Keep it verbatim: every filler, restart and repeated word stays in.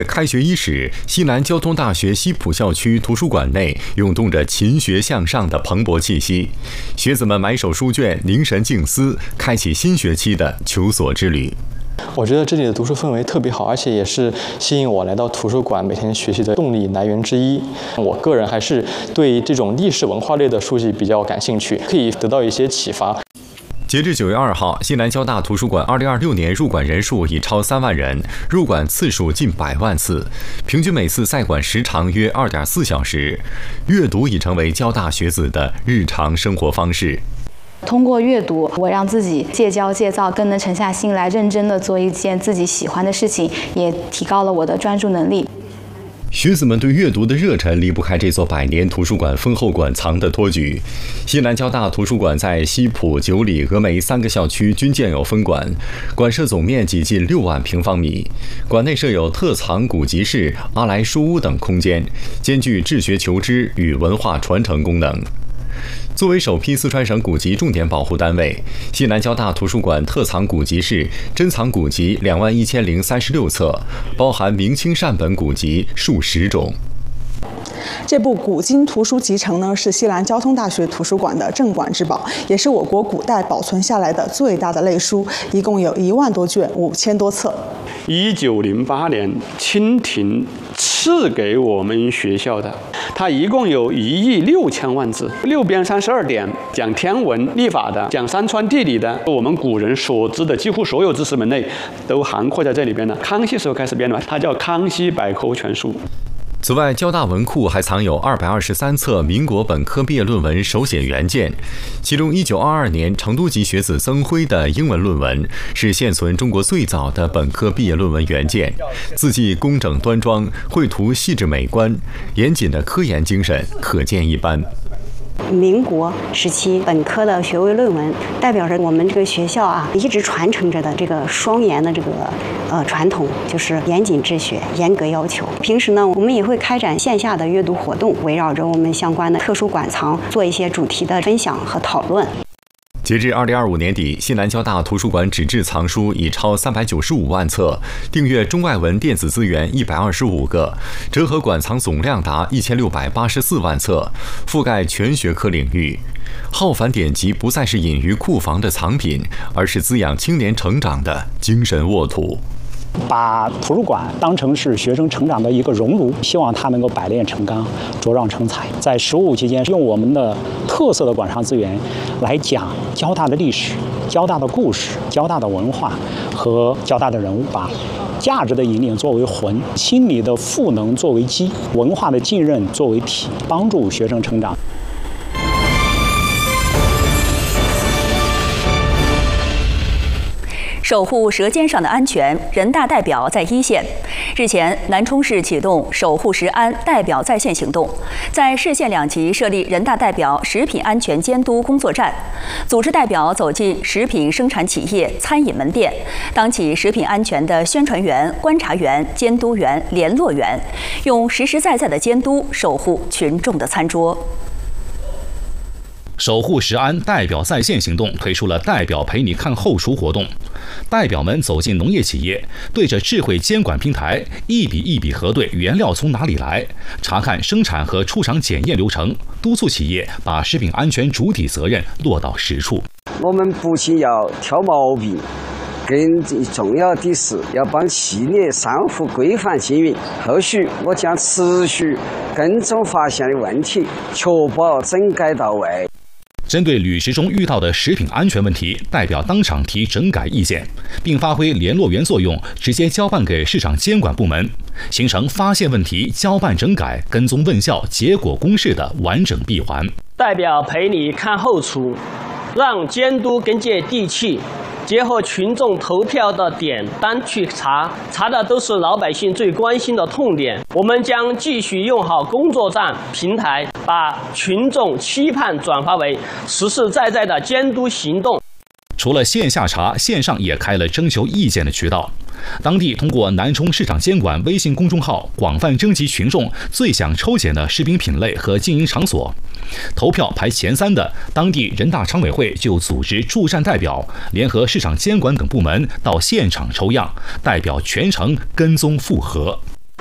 开学伊始，西南交通大学西浦校区图书馆内涌动着勤学向上的蓬勃气息，学子们埋首书卷，凝神静思，开启新学期的求索之旅。 我觉得这里的读书氛围特别好，而且也是吸引我来到图书馆每天学习的动力来源之一。我个人还是对这种历史文化类的书籍比较感兴趣，可以得到一些启发。 截至九月二号，西南交大图书馆二零二六年入馆人数已超三万人，入馆次数近百万次，平均每次在馆时长约二点四小时。阅读已成为交大学子的日常生活方式。 通过阅读，我让自己戒骄戒躁，更能沉下心来，认真地做一件自己喜欢的事情，也提高了我的专注能力。 学子们对阅读的热忱离不开这座百年图书馆丰厚馆藏的托举。西南交大图书馆在西浦、九里、峨眉三个校区均建有分馆，馆舍总面积近六万平方米。馆内设有特藏古籍室、阿来书屋等空间，兼具治学求知与文化传承功能。作为首批四川省古籍重点保护单位，西南交大图书馆特藏古籍室珍藏古籍两万一千零三十六册，包含明清善本古籍数十种。 这部古今图书集成呢，是西南交通大学图书馆的镇馆之宝，也是我国古代保存下来的最大的类书，一共有一万多卷，五千多册。 一九零八年，清廷赐给我们学校的，它一共有一亿六千万字，六编三十二典，讲天文历法的，讲山川地理的，我们古人所知的几乎所有知识门类都涵括在这里边了。康熙时候开始编的，它叫《康熙百科全书》。 此外，交大文库还藏有二百二十三册民国本科毕业论文手写原件，其中一九二二年成都籍学子曾辉的英文论文是现存中国最早的本科毕业论文原件，字迹工整端庄，绘图细致美观，严谨的科研精神可见一斑。 民国时期本科的学位论文，代表着我们这个学校啊一直传承着的这个双研的这个呃传统，就是严谨治学、严格要求。平时呢，我们也会开展线下的阅读活动，围绕着我们相关的特殊馆藏做一些主题的分享和讨论。 截至二零二五年底，西南交大图书馆纸质藏书已超三百九十五万册，订阅中外文电子资源一百二十五个，折合馆藏总量达一千六百八十四万册，覆盖全学科领域。浩繁典籍不再是隐于库房的藏品，而是滋养青年成长的精神沃土。 把图书馆当成是学生成长的一个熔炉，希望它能够百炼成钢，茁壮成才。在十五期间，用我们的特色的馆藏资源来讲交大的历史、交大的故事、交大的文化和交大的人物，把价值的引领作为魂，心理的赋能作为基，文化的浸润作为体，帮助学生成长。 守护舌尖上的安全，人大代表在一线。日前，南充市启动守护食安代表在线行动，在市县两级设立人大代表食品安全监督工作站，组织代表走进食品生产企业、餐饮门店，当起食品安全的宣传员、观察员、监督员、联络员，用实实在在的监督守护群众的餐桌。 守护食安代表在线行动推出了代表陪你看后厨活动，代表们走进农业企业，对着智慧监管平台一笔一笔核对原料从哪里来，查看生产和出厂检验流程，督促企业把食品安全主体责任落到实处。 我们不仅要挑毛病，更重要的是要帮企业商户规范经营。后续我将持续跟踪发现的问题，确保整改到位。 针对履实中遇到的食品安全问题，代表当场提整改意见，并发挥联络员作用，直接交办给市场监管部门，形成发现问题、交办整改、跟踪问效、结果公示的完整闭环。 代表陪你看后厨，让监督更接地气，结合群众投票的点单去查，查的都是老百姓最关心的痛点。我们将继续用好工作站平台，把群众期盼转化为实实在在的监督行动。 除了线下查，线上也开了征求意见的渠道。当地通过南充市场监管微信公众号广泛征集群众最想抽检的食品品类和经营场所，投票排前三的，当地人大常委会就组织驻站代表联合市场监管等部门到现场抽样，代表全程跟踪复核。